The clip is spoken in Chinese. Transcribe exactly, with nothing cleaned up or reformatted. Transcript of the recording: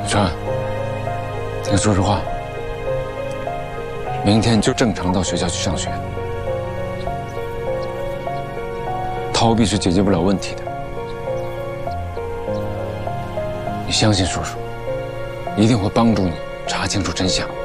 川，听说实话，明天就正常到学校去上学。逃避是解决不了问题的。你相信叔叔，一定会帮助你查清楚真相。